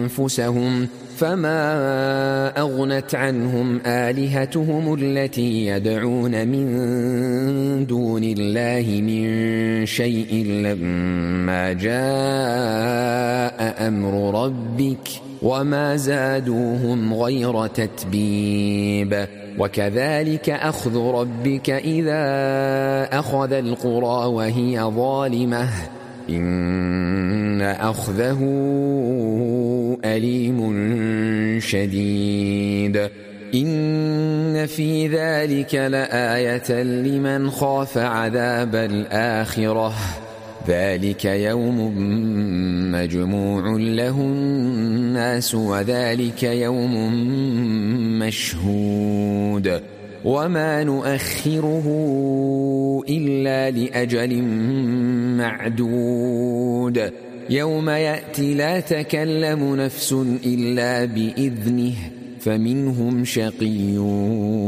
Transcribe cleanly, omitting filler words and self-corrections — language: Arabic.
أنفسهم فما أغنت عنهم آلهتهم التي يدعون من دون الله من شيء لما جاء أمر ربك وما زادوهم غير تتبيب وكذلك أخذ ربك إذا أخذ القرى وهي ظالمة إن أخذه أليم شديد إن في ذلك لآية لمن خاف عذاب الآخرة ذلك يوم مجموع له الناس وذلك يوم مشهود وما نؤخره إلا لأجل معدود يوم يأتي لا تكلم نفس إلا بإذنه فمنهم شقي